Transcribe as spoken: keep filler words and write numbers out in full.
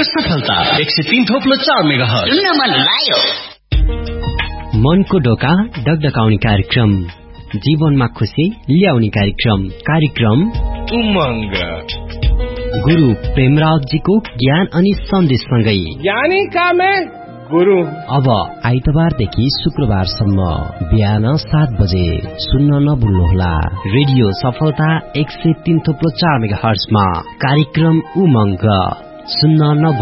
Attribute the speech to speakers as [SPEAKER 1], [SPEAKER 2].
[SPEAKER 1] सफलता एक सय तीन थोप्लो चार मेगाहर्ज
[SPEAKER 2] सुन्न मन लायो।
[SPEAKER 3] मनको ढोका डगडगाउने कार्यक्रम, जीवनमा खुशी ल्याउने कार्यक्रम कार्यक्रम
[SPEAKER 4] उमंग।
[SPEAKER 3] गुरु प्रेमरावजीको ज्ञान अनि सन्देशसँगै
[SPEAKER 4] ज्ञानी का मैं गुरु।
[SPEAKER 3] अब आइतबारदेखि शुक्रबारसम्म बिहान सात बजे सुन्न नभुल्नुहोला। रेडियो सफलता एक सय तीन थोप्लो चार मेगाहर्जमा कार्यक्रम उमंग सुन्न नभुल्नुहोला।